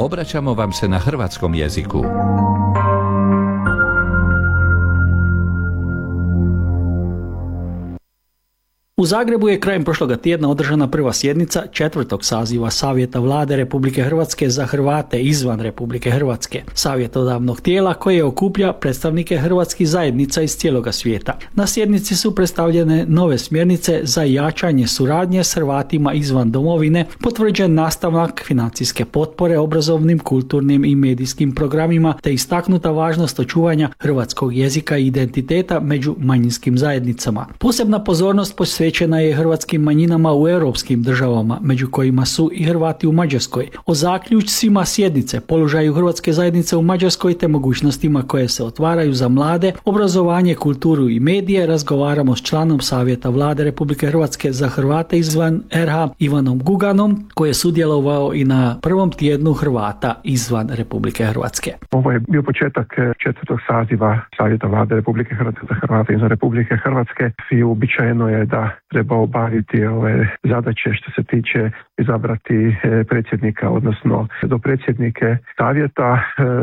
Obraćamo vam se na hrvatskom jeziku. U Zagrebu je krajem prošloga tjedna održana prva sjednica 4. saziva Savjeta Vlade Republike Hrvatske za Hrvate izvan Republike Hrvatske, savjetodavnog tijela koje okuplja predstavnike hrvatskih zajednica iz cijeloga svijeta. Na sjednici su predstavljene nove smjernice za jačanje suradnje s Hrvatima izvan domovine, potvrđen nastavak financijske potpore obrazovnim, kulturnim i medijskim programima te istaknuta važnost očuvanja hrvatskog jezika i identiteta među manjinskim zajednicama. Posebna pozornost posvećena je hrvatskim manjinama u europskim državama, među kojima su i Hrvati u Mađarskoj. O zaključcima sjednice, položaju hrvatske zajednice u Mađarskoj te mogućnostima koje se otvaraju za mlade, obrazovanje, kulturu i medije razgovaramo s članom Savjeta Vlade Republike Hrvatske za Hrvate izvan RH Ivanom Guganom, koji je sudjelovao i na prvom tjednu Hrvata izvan Republike Hrvatske. Ovo je bio početak 4. saziva Savjeta Vlade Republike Hrvatske za Hrvate izvan Republike Hrvatske i uobičajeno je da treba obaviti ove zadaće što se tiče izabrati predsjednika, odnosno dopredsjednike savjeta.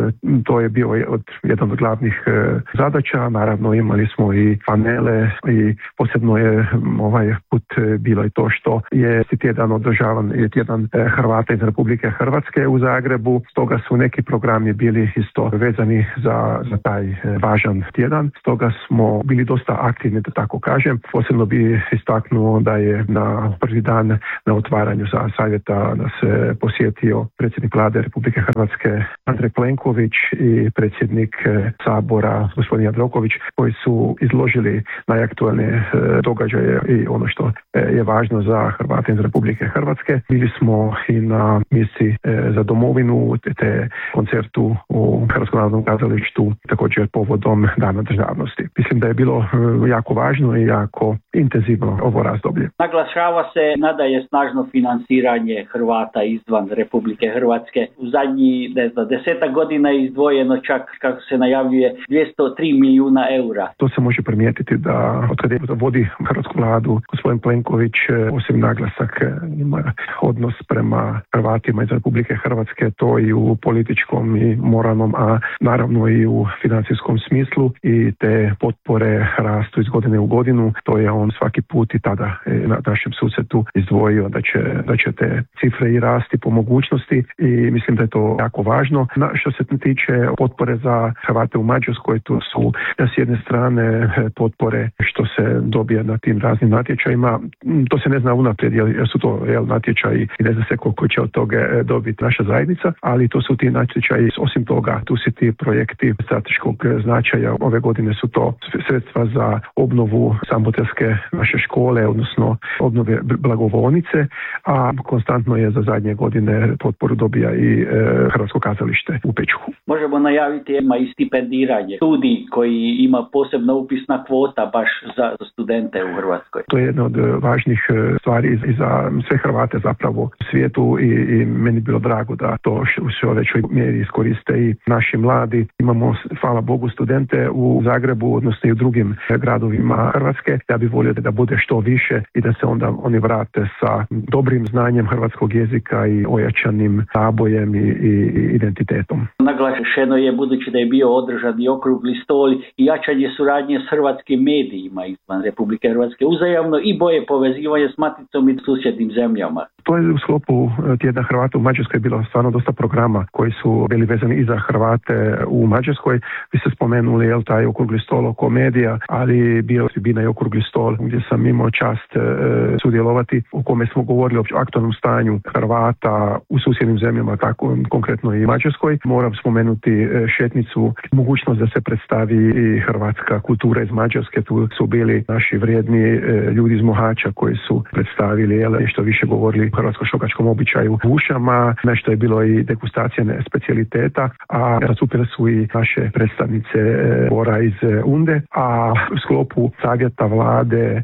To je bio jedan od glavnih zadaća. Naravno imali smo i panele i posebno je ovaj put bilo i to što je tjedan održavan tjedan Hrvata iz Republike Hrvatske u Zagrebu. Stoga su neki programi bili isto vezani za taj važan tjedan. Stoga smo bili dosta aktivni, da tako kažem. Posebno bi istaknuo da je na prvi dan na otvaranju savjeta da se posjetio predsjednik Vlade Republike Hrvatske Andrej Plenković i predsjednik Sabora gospodin Jandroković, koji su izložili najaktualnije događaje i ono što je važno za Hrvate iz Republike Hrvatske. Bili smo i na misi za domovinu te koncertu u Hrvatskom narodnom kazalištu, također povodom Dana državnosti. Mislim da je bilo jako važno i jako intenzivno ovo razdoblje. Naglašava se nadalje snažno financiranje Hrvata izvan Republike Hrvatske. U zadnji 10 godina je izdvojeno čak, kako se najavljuje, 203 milijuna eura. To se može primijetiti da od kada vodi hrvatsku vladu gospodin Plenković osim naglasak ima odnos prema Hrvatima iz Republike Hrvatske, to i u političkom i moralnom, a naravno i u financijskom smislu, i te potpore rastu iz godine u godinu. To je on svaki put i tada na našem susretu izdvojio da će te cifre i rasti po mogućnosti, i mislim da je to jako važno. Što se tiče potpore za Hrvate u Mađarskoj, tu su s jedne strane potpore što se dobije na tim raznim natječajima. To se ne zna unaprijed jer su to natječaji i ne zna se koliko će od toga dobiti naša zajednica, ali to su ti natječaji. Osim toga, tu su ti projekti strateškog značaja. Ove godine su to sredstva za obnovu Samotelske naše škole, odnosno obnove blagovolnice, a konstantno je za zadnje godine potporu dobija i Hrvatsko kazalište u Pečuhu. Možemo najaviti i stipendiranje, studij koji ima posebna upisna kvota baš za studente u Hrvatskoj. To je jedna od važnih stvari i za sve Hrvate zapravo u svijetu, i meni bilo drago da to u sve većoj mjeri iskoriste i naši mladi. Imamo, hvala Bogu, studente u Zagrebu, odnosno i u drugim gradovima Hrvatske. Ja bih volio da bude što više i da se onda oni vrate sa dobrim znanjem hrvatskog jezika i ojačanim nabojem i identitetom. Naglašeno je, budući da je bio održan i okrugli stol, i jačanje suradnje s hrvatskim medijima izvan Republike Hrvatske, uzajamno i bolje povezivanje s maticom i susjednim zemljama. To je u sklopu tjedna Hrvata u Mađarskoj bilo stvarno dosta programa koji su bili vezani i za Hrvate u Mađarskoj. Vi ste spomenuli taj okrugli stol oko medija, ali bio tribina i okrugli stol gdje sam imao čast sudjelovati, u kome smo govorili o aktualnom stanju Hrvata u susjednim zemljama, tako konkretno i Mađarskoj. Moram spomenuti šetnicu, mogućnost da se predstavi i hrvatska kultura iz Mađarske. Tu su bili naši vrijedni ljudi iz Mohača koji su predstavili što više govorili o hrvatsko-šokačkom običaju u ušama. Nešto je bilo i degustacija specijaliteta, a nastupile su i naše predstavnice Bora iz Unde, a u sklopu savjeta vlade je bio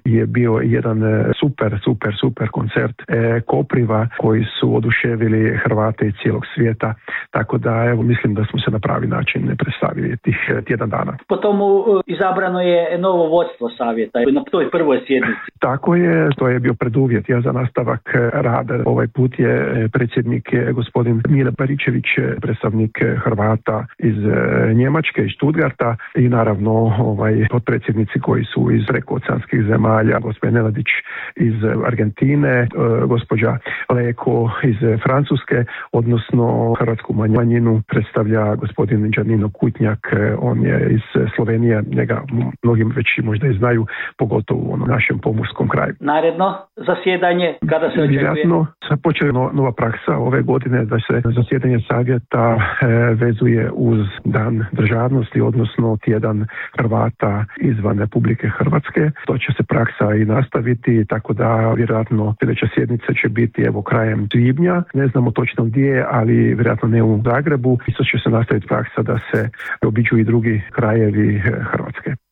bio jedan super koncert Kopriva koji su oduševili Hrvate iz cijelog svijeta, tako da evo mislim da smo se na pravi način predstavili tih tjedan dana. Po tomu izabrano je novo vodstvo savjeta na toj prvoj sjednici. Tako je, to je bio preduvjet za nastavak rada. Ovaj put je predsjednik gospodin Mile Baričević, predstavnik Hrvata iz Njemačke, iz Stuttgarta i naravno potpredsjednici koji su iz prekooceanskih zemalja, gospodin Neladić iz Argentine, gospođa Leko iz Francuske, odnosno hrvatsku manjinu predstavlja gospodin Đanino Kutnjak, on je iz Slovenije, njega mnogim već možda i znaju, pogotovo u našem pomorskom kraju. Naredno zasjedanje, kada se očekuje? Vjerojatno počela nova praksa ove godine da se zasjedanje savjeta vezuje uz Dan državnosti, odnosno tjedan Hrvata izvan Republike Hrvatske. To će se praksa i nastaviti, tako da vjerojatno sljedeća sjednica će biti krajem svibnja. Ne znamo točno gdje, ali vjerojatno ne u Zagrebu. Isto će se nastaviti praksa da se obiđu i drugi krajevi Hrvatske.